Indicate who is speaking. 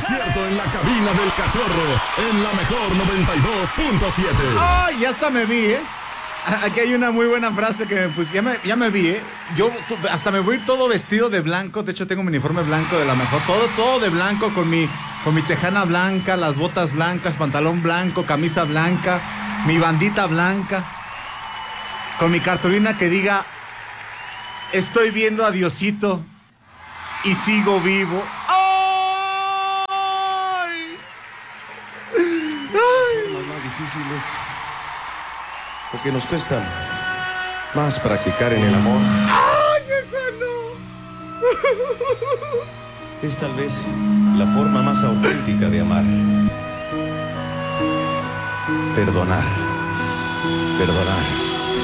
Speaker 1: desierto en la cabina del Cachorro, en la mejor 92.7.
Speaker 2: ¡Ay, ya hasta me vi, eh! Aquí hay una muy buena frase que pues ya me vi, ¿eh? Hasta me voy a ir todo vestido de blanco. De hecho, tengo mi uniforme blanco de la mejor. Todo de blanco, con mi tejana blanca, las botas blancas, pantalón blanco, camisa blanca, mi bandita blanca, con mi cartulina que diga: estoy viendo a Diosito y sigo vivo. ¡Ay!
Speaker 3: Las más difíciles, porque nos cuesta más practicar en el amor.
Speaker 2: ¡Ay, esa no!
Speaker 3: Es tal vez la forma más auténtica de amar. Perdonar.